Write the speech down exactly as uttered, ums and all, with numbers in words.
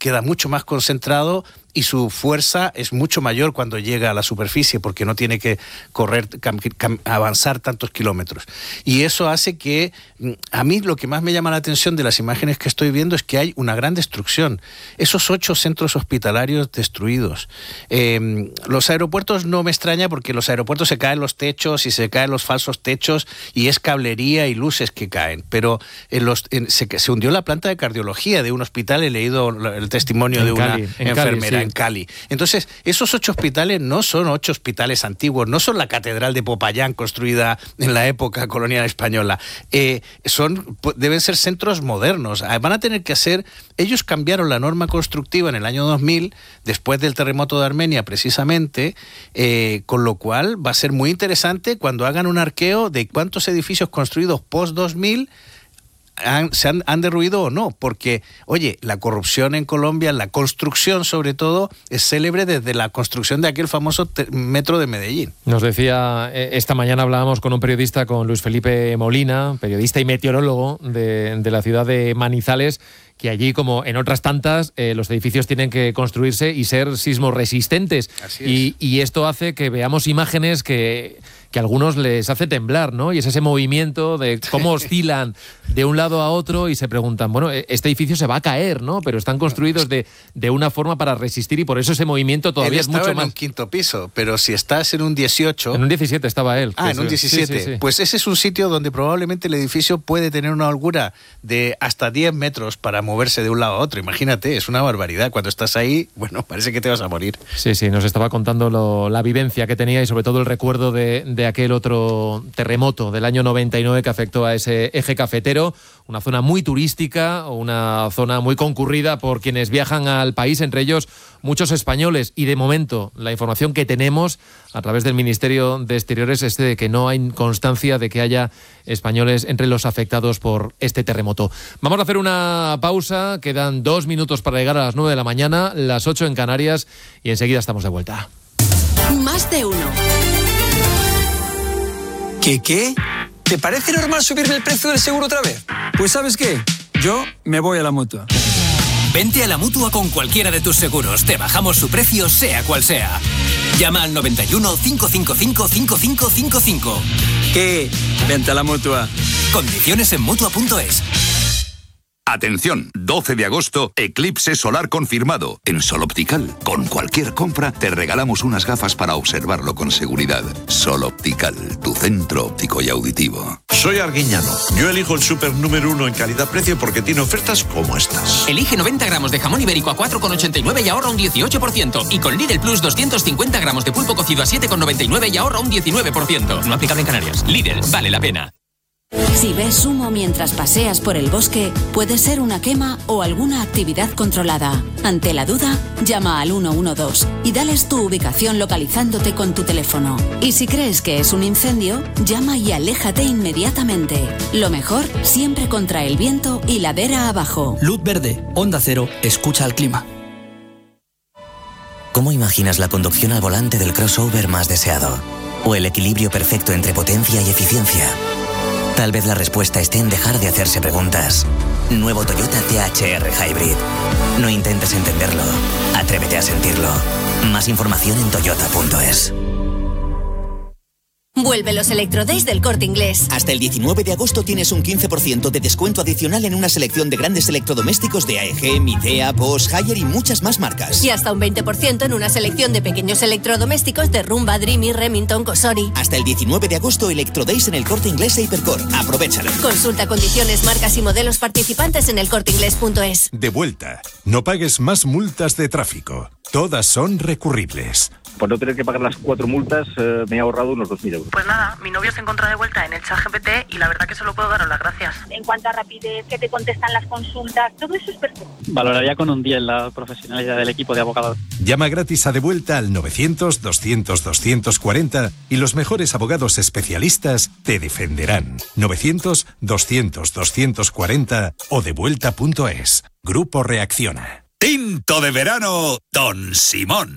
queda mucho más concentrado y su fuerza es mucho mayor cuando llega a la superficie porque no tiene que correr, cam, cam, avanzar tantos kilómetros. Y eso hace que, a mí lo que más me llama la atención de las imágenes que estoy viendo es que hay una gran destrucción. Esos ocho centros hospitalarios destruidos. Eh, los aeropuertos no me extraña porque los aeropuertos se caen los techos y se caen los falsos techos y es cablería y luces que caen. Pero en los, en, se, se hundió la planta de cardiología de un hospital, he leído el testimonio en de Cali, una en enfermera. Cali, sí. En Cali. Entonces, esos ocho hospitales no son ocho hospitales antiguos, no son la catedral de Popayán construida en la época colonial española. Eh, son, deben ser centros modernos. Van a tener que hacer... Ellos cambiaron la norma constructiva en el año dos mil, después del terremoto de Armenia precisamente, eh, con lo cual va a ser muy interesante cuando hagan un arqueo de cuántos edificios construidos post dos mil Han, se han, han derruido o no, porque, oye, la corrupción en Colombia, la construcción sobre todo, es célebre desde la construcción de aquel famoso te- metro de Medellín. Nos decía, esta mañana hablábamos con un periodista, con Luis Felipe Molina, periodista y meteorólogo de, de la ciudad de Manizales, que allí, como en otras tantas, eh, los edificios tienen que construirse y ser sismorresistentes. Así es. Y, y esto hace que veamos imágenes que... que a algunos les hace temblar, ¿no? Y es ese movimiento de cómo oscilan de un lado a otro y se preguntan, bueno, este edificio se va a caer, ¿no? Pero están construidos de, de una forma para resistir y por eso ese movimiento todavía es mucho en más... en un quinto piso, pero si estás en un dieciocho... En un diecisiete estaba él. Ah, en un diecisiete. Sí, sí, sí. Pues ese es un sitio donde probablemente el edificio puede tener una holgura de hasta diez metros para moverse de un lado a otro. Imagínate, es una barbaridad. Cuando estás ahí, bueno, parece que te vas a morir. Sí, sí, nos estaba contando lo, la vivencia que tenía y sobre todo el recuerdo de, de aquel otro terremoto del año noventa y nueve que afectó a ese eje cafetero, una zona muy turística, una zona muy concurrida por quienes viajan al país, entre ellos muchos españoles, y de momento la información que tenemos a través del Ministerio de Exteriores es de que no hay constancia de que haya españoles entre los afectados por este terremoto. Vamos a hacer una pausa, quedan dos minutos para llegar a las nueve de la mañana, las ocho en Canarias, y enseguida estamos de vuelta. Más de uno. ¿Qué qué? ¿Te parece normal subirme el precio del seguro otra vez? Pues ¿sabes qué? Yo me voy a la Mutua. Vente a la Mutua con cualquiera de tus seguros. Te bajamos su precio, sea cual sea. Llama al noventa y uno, cinco cinco cinco, cinco cinco cinco cinco. ¿Qué? Vente a la Mutua. Condiciones en Mutua punto es. Atención, doce de agosto, eclipse solar confirmado. En Sol Optical, con cualquier compra, te regalamos unas gafas para observarlo con seguridad. Sol Optical, tu centro óptico y auditivo. Soy Arguiñano. Yo elijo el súper número uno en calidad-precio porque tiene ofertas como estas. Elige noventa gramos de jamón ibérico a cuatro con ochenta y nueve y ahorra un dieciocho por ciento. Y con Lidl Plus doscientos cincuenta gramos de pulpo cocido a siete con noventa y nueve y ahorra un diecinueve por ciento. No aplicable en Canarias. Lidl, vale la pena. Si ves humo mientras paseas por el bosque, puede ser una quema o alguna actividad controlada. Ante la duda, llama al uno uno dos y dales tu ubicación localizándote con tu teléfono. Y si crees que es un incendio, llama y aléjate inmediatamente. Lo mejor, siempre contra el viento y ladera abajo. Luz verde, Onda Cero, escucha al clima. ¿Cómo imaginas la conducción al volante del crossover más deseado? ¿O el equilibrio perfecto entre potencia y eficiencia? Tal vez la respuesta esté en dejar de hacerse preguntas. Nuevo Toyota T H R Hybrid. No intentes entenderlo. Atrévete a sentirlo. Más información en toyota punto es. Vuelve los Electrodays del Corte Inglés. Hasta el diecinueve de agosto tienes un quince por ciento de descuento adicional en una selección de grandes electrodomésticos de A E G, Midea, Bosch, Haier y muchas más marcas. Y hasta un veinte por ciento en una selección de pequeños electrodomésticos de Rumba, Dreamy, Remington, Cosori. Hasta el diecinueve de agosto, Electrodays en el Corte Inglés e Hipercor. Aprovéchalo. Consulta condiciones, marcas y modelos participantes en el corte inglés punto es. De vuelta. No pagues más multas de tráfico. Todas son recurribles. Por no tener que pagar las cuatro multas, eh, me he ahorrado unos dos mil euros. Pues nada, mi novio se encontró de vuelta en el ChatGPT y la verdad que solo puedo daros las gracias. En cuanto a rapidez, que te contestan las consultas, todo eso es perfecto. Valoraría con un diez la profesionalidad del equipo de abogados. Llama gratis a De Vuelta al novecientos, doscientos, doscientos cuarenta y los mejores abogados especialistas te defenderán. novecientos, doscientos, doscientos cuarenta o de vuelta punto es. Grupo Reacciona. Tinto de verano, Don Simón.